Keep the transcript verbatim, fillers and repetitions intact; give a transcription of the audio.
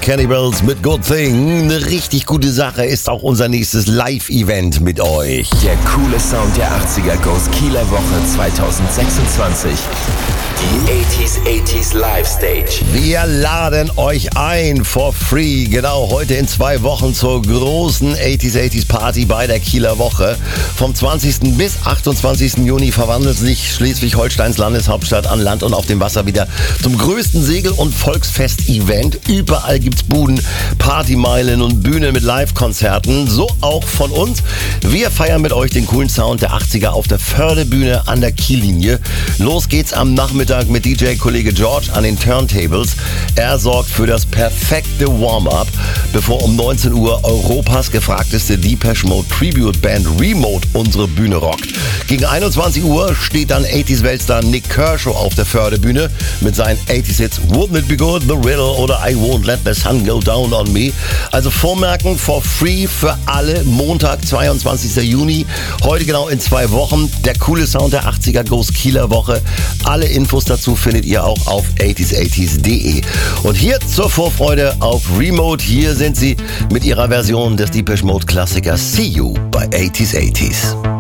Cannibals mit Good Thing. Eine richtig gute Sache ist auch unser nächstes Live-Event mit euch. Der coole Sound der achtziger Goes Kieler Woche zwanzig sechsundzwanzig. Die achtziger achtziger Live Stage. Wir laden euch ein for free. Genau, heute in zwei Wochen zur großen achtziger achtziger Party bei der Kieler Woche. Vom zwanzigsten bis achtundzwanzigsten Juni verwandelt sich Schleswig-Holsteins Landeshauptstadt an Land und auf dem Wasser wieder zum größten Segel- und Volksfest-Event. Überall gibt's Buden, Partymeilen und Bühnen mit Live-Konzerten. So auch von uns. Wir feiern mit euch den coolen Sound der achtziger auf der Fördebühne an der Kiellinie. Los geht's am Nachmittag mit D J-Kollege George an den Turntables. Er sorgt für das perfekte Warm-up, bevor um neunzehn Uhr Europas gefragteste Depeche Mode Tribute Band Remote unsere Bühne rockt. Gegen einundzwanzig Uhr steht dann achtziger-Weltstar Nick Kershaw auf der Fördebühne mit seinen achtziger-Hits Wouldn't It Be Good, The Riddle oder I Won't Let the Sun Go Down on Me. Also vormerken, for free für alle, Montag, zweiundzwanzigsten Juni. Heute genau in zwei Wochen. Der coole Sound der achtziger Goes Kieler Woche. Alle Infos dazu findet ihr auch auf achtziger achtziger punkt de. Und hier zur Vorfreude auf Remote. Hier sind sie mit ihrer Version des Depeche Mode Klassikers See You bei achtziger achtziger.